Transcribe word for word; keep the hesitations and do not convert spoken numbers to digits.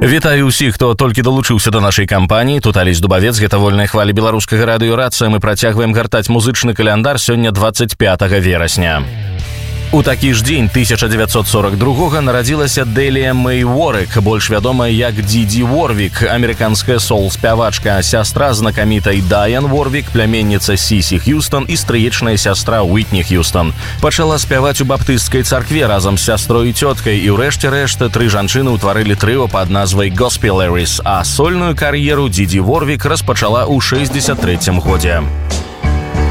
Вітаю ўсіх, хто толькі далучыўся да нашай кампаніі. Тут Алесь Дубавец, гэта вольная хваля беларускага радыёрацыя. Мы працягваем гартаць музычны каляндар сёння дваццаць пятага верасня. У такі ж дзень тысяча дзевяцьсот сорок другога нарадзілася Дэлія Мэй Уорвік, больш вядомая як Дидди Уорвік, амерыканская сол-спявачка, сястра знакамітай Дайан Уорвік, пляменніца Сісі Х'юстон і стрыечная сястра Уітні Х'юстон. Пачала спяваць у баптысцкай царкве разам з сястрой і цёткай, і ўрэшце рэшт тры жанчыны ўтварылі трыо пад назвай Gospelaries, а сольную кар'еру Дидди Уорвік распачала ў шэсцьдзесят трэцім годзе.